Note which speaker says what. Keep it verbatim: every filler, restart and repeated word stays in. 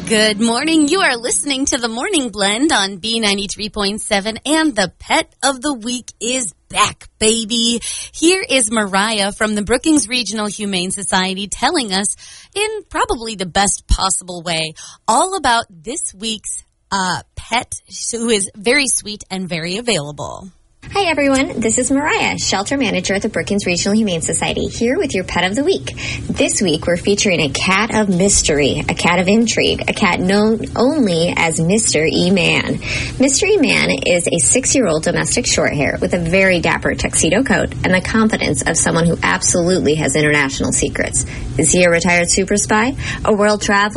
Speaker 1: Good morning. You are listening to the Morning Blend on B ninety-three point seven, and the pet of the week is back, baby. Here is Mariah from the Brookings Regional Humane Society telling us, in probably the best possible way, all about this week's uh, pet who is very sweet and very available.
Speaker 2: Hi everyone, this is Mariah, Shelter Manager at the Brookings Regional Humane Society, here with your Pet of the Week. This week we're featuring a cat of mystery, a cat of intrigue, a cat known only as Mister E-Man. Mister E-Man is a six-year-old domestic shorthair with a very dapper tuxedo coat and the confidence of someone who absolutely has international secrets. Is he a retired super spy, a world traveler?